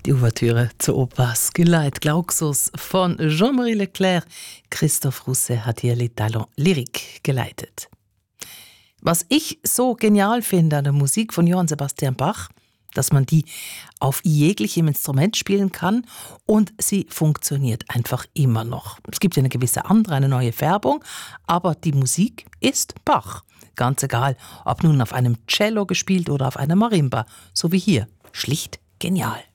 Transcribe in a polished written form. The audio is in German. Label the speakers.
Speaker 1: Die Ouvertüre zur Oper Skylight Glauxus von Jean-Marie Leclerc. Christophe Rousset hat hier Les Talents Lyriques geleitet. Was ich so genial finde an der Musik von Johann Sebastian Bach, dass man die auf jeglichem Instrument spielen kann und sie funktioniert einfach immer noch. Es gibt ja eine gewisse andere, eine neue Färbung, aber die Musik ist Bach. Ganz egal, ob nun auf einem Cello gespielt oder auf einer Marimba, so wie hier. Schlicht genial.